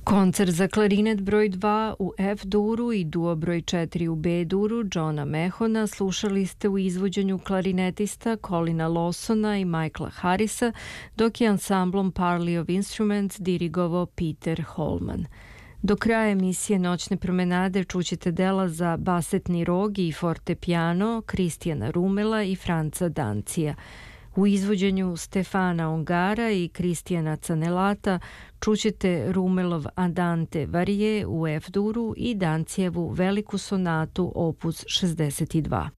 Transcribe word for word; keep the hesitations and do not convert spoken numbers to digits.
Koncert za klarinet broj dva u F-duru i duo broj četiri u B-duru Johna Mahona slušali ste u izvođenju klarinetista Colina Lawsona i Michaela Harrisa, dok je ansamblom Parley of Instruments dirigovao Peter Holman. Do kraja emisije Noćne promenade čućete dela za basetni rog i fortepiano Kristijana Rumela i Franca Dancija. U izvođenju Stefana Ongara i Kristijana Canelata čućete Rumelov Andante Varie u F-duru i Dancijevu veliku sonatu opus šezdeset dva.